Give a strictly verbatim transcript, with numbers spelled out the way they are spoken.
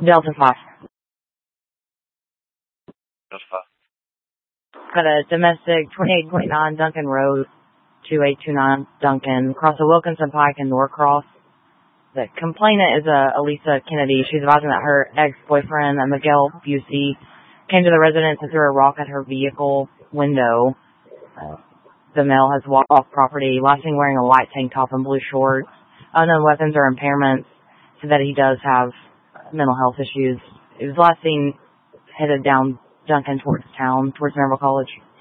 Delta five. Delta five. Got a domestic twenty-eight twenty-nine Duncan Road, two eight two nine Duncan, across the Wilkinson Pike in Norcross. The complainant is uh, Elisa Kennedy. She's advising that her ex-boyfriend, uh, Miguel Busey, came to the residence and threw a rock at her vehicle window. Uh, the male has walked off property, last seen wearing a white tank top and blue shorts. Unknown weapons or impairments, so that he does have mental health issues. It was last seen headed down Duncan towards town, towards Maryville College.